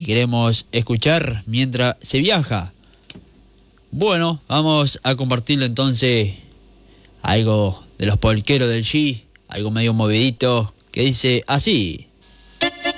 queremos escuchar mientras se viaja. Bueno, vamos a compartirle entonces algo de los polqueros del G, algo medio movidito, que dice así.